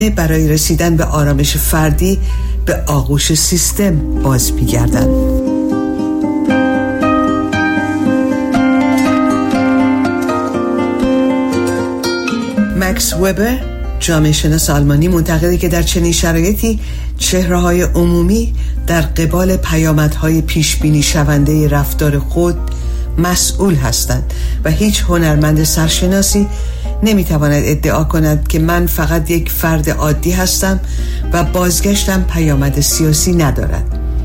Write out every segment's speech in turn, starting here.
برای رسیدن به آرامش فردی به آغوش سیستم باز می‌گردند. مکس وبر، جامعه شناس آلمانی، معتقده که در چنین شرایطی چهره‌های عمومی در قبال پیامدهای پیشبینی شونده رفتار خود مسئول هستند و هیچ هنرمند سرشناسی نمیتواند ادعا کند که من فقط یک فرد عادی هستم و بازگشتم پیامد سیاسی ندارد.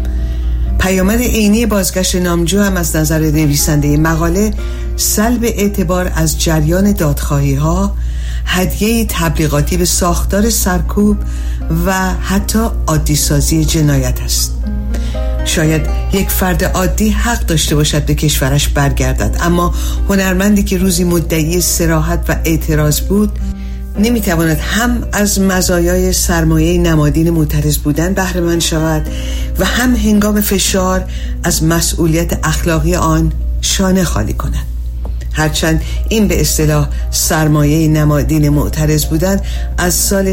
پیامد عینی بازگشت نامجو هم از نظر نویسنده مقاله سلب اعتبار از جریان دادخواهی‌ها، هدیه تبلیغاتی به ساختار سرکوب و حتی عادی سازی جنایت است. شاید یک فرد عادی حق داشته باشد به کشورش برگردد، اما هنرمندی که روزی مدعی صراحت و اعتراض بود نمیتواند هم از مزایای سرمایه نمادین معترض بودن بهره مند شود و هم هنگام فشار از مسئولیت اخلاقی آن شانه خالی کند. هرچند این به اصطلاح سرمایه نمادین معترض بودن از سال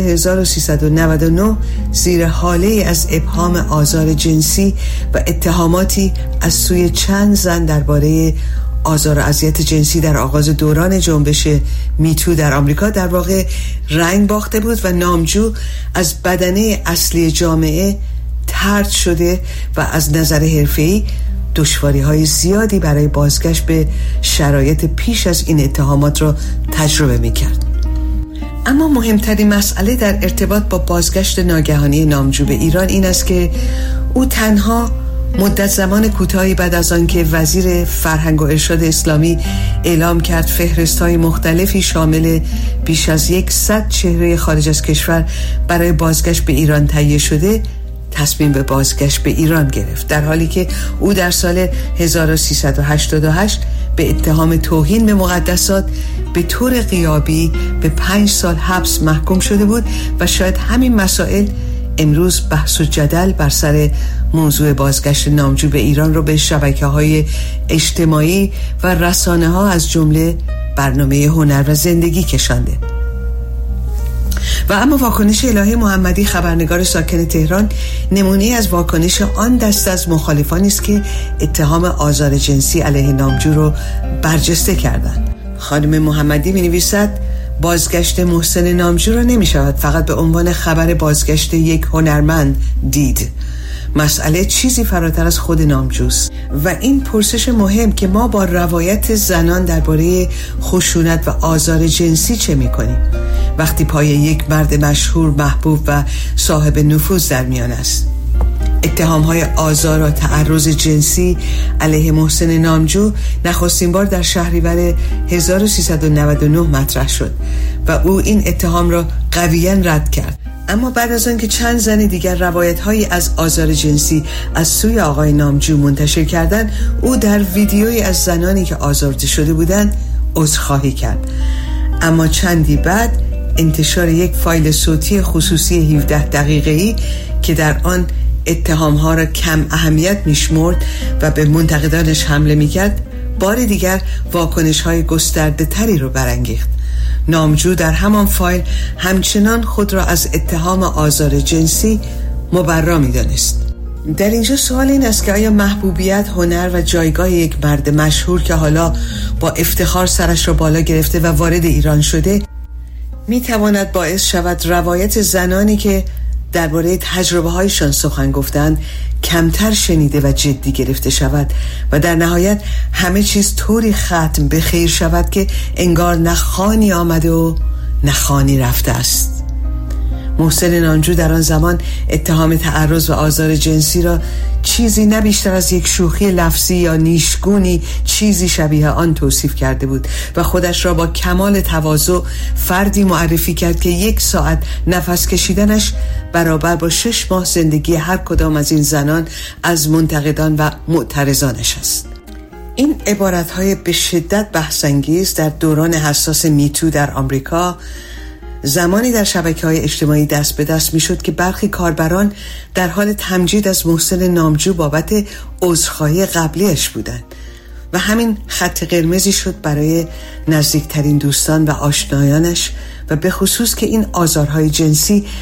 1399 زیر حاله از ابهام آزار جنسی و اتهاماتی از سوی چند زن درباره آزار و اذیت جنسی در آغاز دوران جنبش میتو در آمریکا در واقع رنگ باخته بود و نامجو از بدنه اصلی جامعه طرد شده و از نظر حرفه‌ای دشواری‌های زیادی برای بازگشت به شرایط پیش از این اتهامات را تجربه می‌کرد. اما مهمترین مسئله در ارتباط با بازگشت ناگهانی نامجو به ایران این است که او تنها مدت زمان کوتاهی بعد از آنکه وزیر فرهنگ و ارشاد اسلامی اعلام کرد فهرست‌های مختلفی شامل بیش از 100 چهره خارج از کشور برای بازگشت به ایران تهیه شده، تصمیم به بازگشت به ایران گرفت، در حالی که او در سال 1388 به اتهام توهین به مقدسات به طور غیابی به 5 سال حبس محکوم شده بود و شاید همین مسائل امروز بحث و جدل بر سر موضوع بازگشت نامجو به ایران رو به شبکه‌های اجتماعی و رسانه‌ها از جمله برنامه هنر و زندگی کشانده. و اما واکنش الهه محمدی، خبرنگار ساکن تهران، نمونه از واکنش آن دست از مخالفانی است که اتهام آزار جنسی علیه نامجو رو برجسته کردند. خانم محمدی می‌نویسد بازگشت محسن نامجو را نمی‌شود فقط به عنوان خبر بازگشت یک هنرمند دید. مسئله چیزی فراتر از خود نامجوست و این پرسش مهم که ما با روایت زنان درباره خشونت و آزار جنسی چه می‌کنیم وقتی پای یک مرد مشهور، محبوب و صاحب نفوذ در میان است. اتهام‌های آزار و تعرض جنسی علیه محسن نامجو نخستین بار در شهریور 1399 مطرح شد و او این اتهام را قویاً رد کرد. اما بعد از آن که چند زن دیگر روایت‌هایی از آزار جنسی از سوی آقای نامجو منتشر کردند، او در ویدیویی از زنانی که آزارده شده بودند عذرخواهی کرد. اما چندی بعد انتشار یک فایل صوتی خصوصی 17 دقیقه‌ای که در آن اتهام‌ها را کم اهمیت می‌شمرد و به منتقدانش حمله می‌کرد، بار دیگر واکنش‌های گسترده‌تری را برانگیخت. نامجو در همان فایل همچنان خود را از اتهام آزار جنسی مبرا می‌دانست. در اینجا سوال این است که آیا محبوبیت، هنر و جایگاه یک مرد مشهور که حالا با افتخار سرش را بالا گرفته و وارد ایران شده می‌تواند باعث شود روایت زنانی که درباره تجربه‌هایشان سخن گفتند کمتر شنیده و جدی گرفته شود و در نهایت همه چیز طوری ختم به خیر شود که انگار نه خانی آمده و نه خانی رفته است. محسن نامجو در آن زمان اتهام تعرض و آزار جنسی را چیزی نه بیشتر از یک شوخی لفظی یا نیشگونی چیزی شبیه آن توصیف کرده بود و خودش را با کمال تواضع فردی معرفی کرد که 1 ساعت نفس کشیدنش برابر با 6 ماه زندگی هر کدام از این زنان از منتقدان و معترضانش است. این عبارت‌های به شدت بحث‌انگیز در دوران حساس میتو در آمریکا زمانی در شبکه‌های اجتماعی دست به دست می‌شد که برخی کاربران در حال تمجید از محسن نامجو بابت عذرخواهی قبلیش بودند و همین خط قرمزی شد برای نزدیکترین دوستان و آشنایانش و به خصوص که این آزارهای جنسی